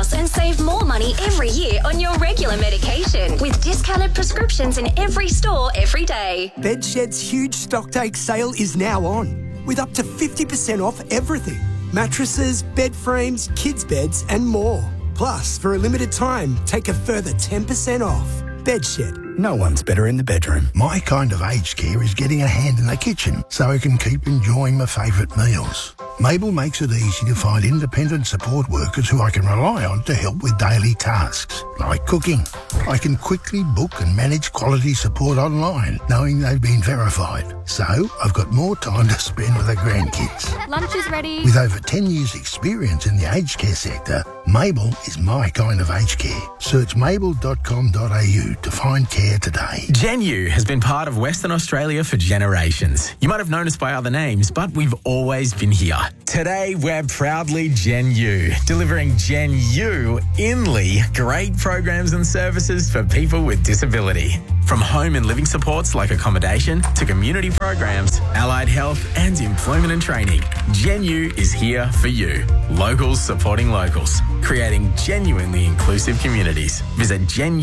house and save more money every year on your regular medication with discounted prescriptions in every store every day. Bedshed's huge stocktake sale is now on, with up to 50% off everything. Mattresses, bed frames, kids' beds and more. Plus, for a limited time, take a further 10% off. Bedshed. No one's better in the bedroom. My kind of aged care is getting a hand in the kitchen so I can keep enjoying my favourite meals. Mabel makes it easy to find independent support workers who I can rely on to help with daily tasks, like cooking. I can quickly book and manage quality support online, knowing they've been verified. So I've got more time to spend with the grandkids. Lunch is ready. With over 10 years' experience in the aged care sector, Mabel is my kind of aged care. Search mabel.com.au to find care today. Genu has been part of Western Australia for generations. You might have known us by other names, but we've always been here. Today, we're proudly Genu, delivering Genu Inly great programs and services for people with disability. From home and living supports like accommodation to community programs, allied health and employment and training, Genu is here for you. Locals supporting locals, creating genuinely inclusive communities. Visit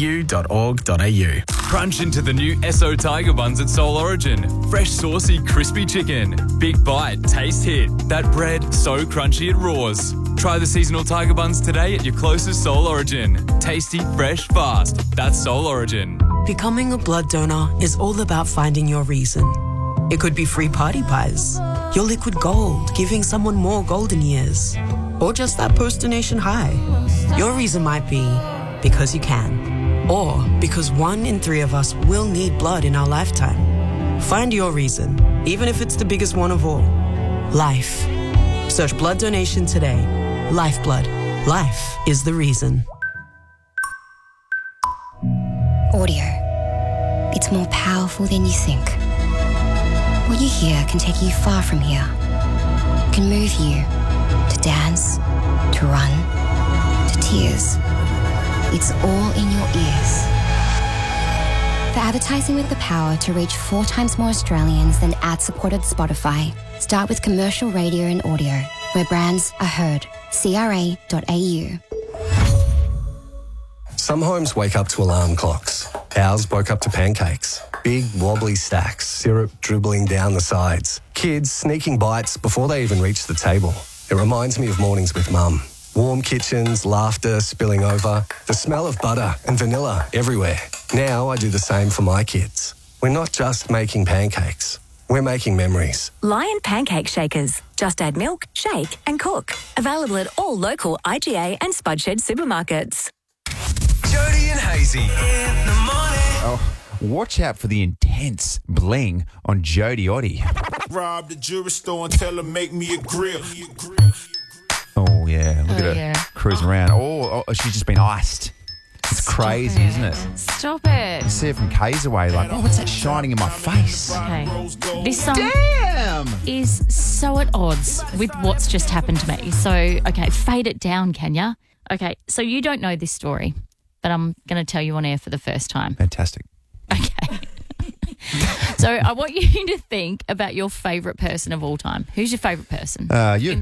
genu.org.au. Crunch into the new Esso Tiger Buns at Soul Origin. Fresh, saucy, crispy chicken. Big bite, taste hit. That bread, so crunchy it roars. Try the seasonal Tiger Buns today at your closest Soul Origin. Tasty, fresh, fast. That's Soul Origin. Becoming a blood donor is all about finding your reason. It could be free party pies, your liquid gold, giving someone more golden years, or just that post-donation high. Your reason might be because you can, or because 1 in 3 of us will need blood in our lifetime. Find your reason, even if it's the biggest one of all. Life. Search blood donation today. Lifeblood. Life is the reason. Audio. It's more powerful than you think. What you hear can take you far from here. It can move you to dance, to run, to tears. It's all in your ears. For advertising with the power to reach 4 times more Australians than ad-supported Spotify, start with commercial radio and audio, where brands are heard. CRA.au. Some homes wake up to alarm clocks. Ours woke up to pancakes. Big, wobbly stacks, syrup dribbling down the sides. Kids sneaking bites before they even reach the table. It reminds me of mornings with Mum. Warm kitchens, laughter spilling over, the smell of butter and vanilla everywhere. Now I do the same for my kids. We're not just making pancakes. We're making memories. Lion Pancake Shakers. Just add milk, shake and cook. Available at all local IGA and Spudshed supermarkets. Jody and Hazy in the morning. Oh, watch out for the intense bling on Jody Oddy. Rob the jewelry store and tell her make me a grill. Oh, yeah. Look at her cruising around. Oh, she's just been iced. It's crazy, isn't it? Stop it. You see it from K's away, like, oh, what's that shining in my face? Okay. This song Damn! is so at odds with what's just happened to me. So, okay, fade it down, can ya? Okay, so you don't know this story, but I'm going to tell you on air for the first time. Fantastic. Okay. So I want you to think about your favourite person of all time. Who's your favourite person? You.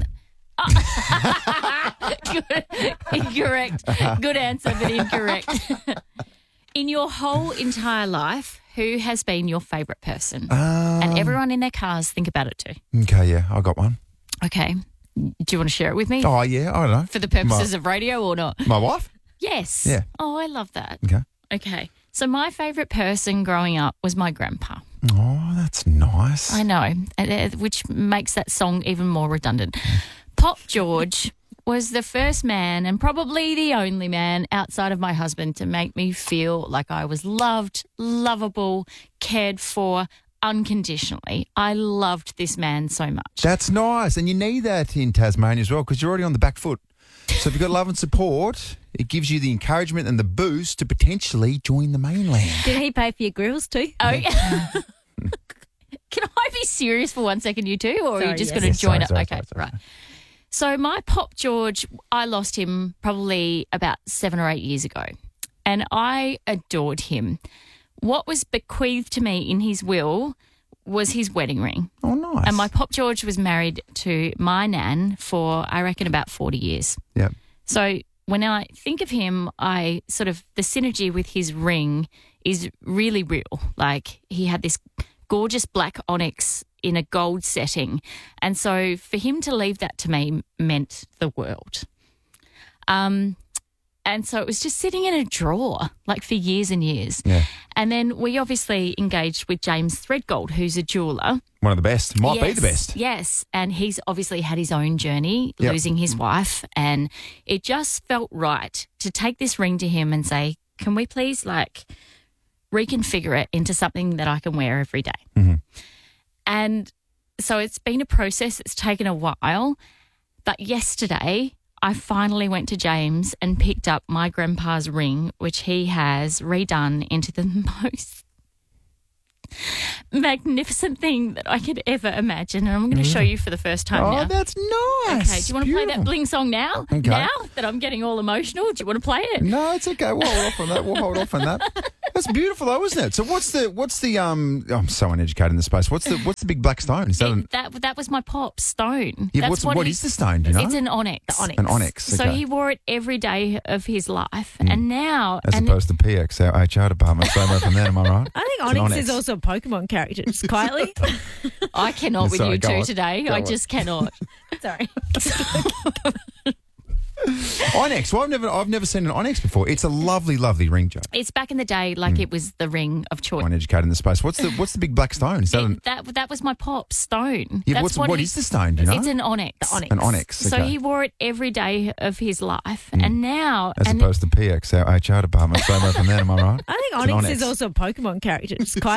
Good. Incorrect. Good answer, but incorrect. In your whole entire life, who has been your favourite person? And everyone in their cars, think about it too. Okay, yeah, I got one. Okay. Do you want to share it with me? Oh, yeah, I don't know. For the purposes of radio or not? My wife? Yes. Yeah. Oh, I love that. Okay. So my favourite person growing up was my grandpa. Oh, that's nice. I know, which makes that song even more redundant. Pop George was the first man and probably the only man outside of my husband to make me feel like I was loved, lovable, cared for unconditionally. I loved this man so much. That's nice. And you need that in Tasmania as well because you're already on the back foot. So if you've got love and support, it gives you the encouragement and the boost to potentially join the mainland. Did he pay for your grills too? Oh, yeah. Can I be serious for 1 second, you two, or are you just going to join it? Okay, right. So my Pop George, I lost him probably about 7 or 8 years ago, and I adored him. What was bequeathed to me in his will was his wedding ring. Oh, nice. And my Pop George was married to my nan for, I reckon, about 40 years. Yep. So when I think of him, the synergy with his ring is really real. Like, he had this gorgeous black onyx in a gold setting. And so for him to leave that to me meant the world. And so it was just sitting in a drawer, like, for years and years. Yeah. And then we obviously engaged with James Threadgold, who's a jeweller. One of the best. Might be the best. Yes. And he's obviously had his own journey, losing his wife. And it just felt right to take this ring to him and say, can we please, like, reconfigure it into something that I can wear every day? Mm-hmm. And so it's been a process. It's taken a while. But yesterday, I finally went to James and picked up my grandpa's ring, which he has redone into the most magnificent thing that I could ever imagine. And I'm going to show you for the first time now. Oh, that's nice. Okay, do you want to play that bling song now? Okay. Now that I'm getting all emotional, do you want to play it? No, it's okay. We'll hold off on that. That's beautiful, though, isn't it? So what's the I'm so uneducated in the space. What's the big black stone? Is that that was my pop's stone. Yeah, That's what is the stone? Do you know? It's an onyx. An onyx. So Okay. he wore it every day of his life, and now As opposed to PX, our HR department. So much from there, am I right? I think Onyx is also a Pokemon character, just quietly. I cannot with you two today. Go I on. just cannot. Sorry. Onyx. Well, I've never seen an onyx before. It's a lovely, lovely ring, Joe. It's back in the day, like it was the ring of choice. Uneducated in the space. What's the big black stone? Is That was my pop's stone. Yeah, That's what is the stone? Do you know? It's an onyx. An onyx. So Okay. he wore it every day of his life, and now As opposed to PX, our HR department. So much from there, am I right? I think It's an Onyx is also a Pokemon character, just quietly.